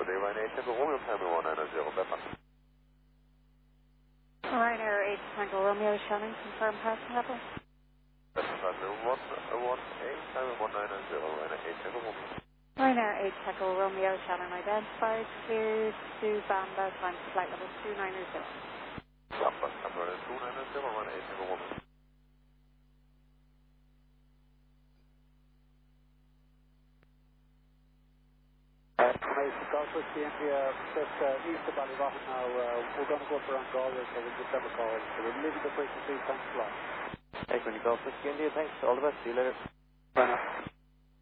Ryanair 8 Tango Romeo, Terminal 190, Pepper. Ryanair 8 Tango Romeo, Shannon, confirm passing level. Pepper, 118, Terminal 190, Ryanair 8 Tango Romeo. Ryanair 8 Tango Romeo, Shannon identified, cleared to Bamba, climb to flight level 290. Bamba, Ryanair 290, Ryanair 8 Tango Romeo. Golf Whiskey India, just east of Ballyrotten now. We're going to go for Angola, so we'll just have a call. So we're leaving the frequency, thanks a lot. Excellent, Golf Whiskey India, thanks, all the best, see you later. Bye now.